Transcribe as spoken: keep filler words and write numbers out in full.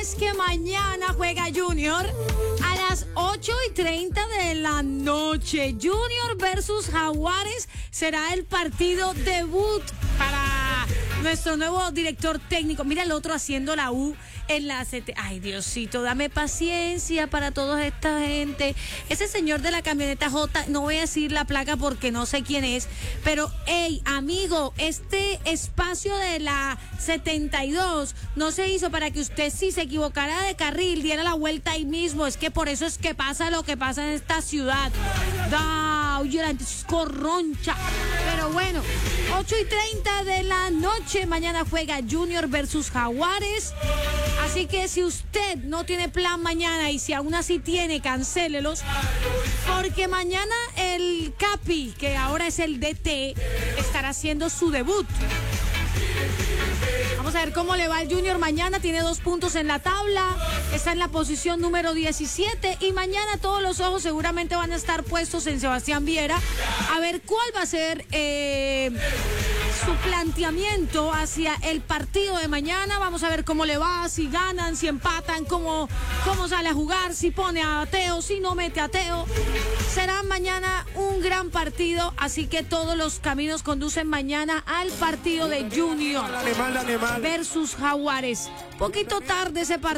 es que mañana juega Junior a las ocho y treinta de la noche. Junior versus Jaguares será el partido debut para nuestro nuevo director técnico. Mira el otro haciendo la U en la C T. Ay, Diosito, dame paciencia para toda esta gente. Ese señor de la camioneta J, no voy a decir la placa porque no sé quién es, pero, hey, amigo, este espacio de la setenta y dos no se hizo para que usted, si se equivocara de carril, diera la vuelta ahí mismo. Es que por eso es que pasa lo que pasa en esta ciudad. Da, oye, la gente es corroncha. Pero bueno, ocho y treinta de la noche, mañana juega Junior versus Jaguares. Así que si usted no tiene plan mañana y si aún así tiene, cancélelos, porque mañana el Capi, que ahora es el D T, estará haciendo su debut. Vamos a ver cómo le va al Junior mañana. Tiene dos puntos en la tabla, está en la posición número diecisiete y mañana todos los ojos seguramente van a estar puestos en Sebastián Viera a ver cuál va a ser eh, su planteamiento hacia el partido de mañana. Vamos a ver cómo le va, si ganan, si empatan, cómo, cómo sale a jugar, si pone a Teo, si no mete a Teo. Será mañana un gran partido, así que todos los caminos conducen mañana al partido de Junior versus Jaguares. Poquito tarde ese partido.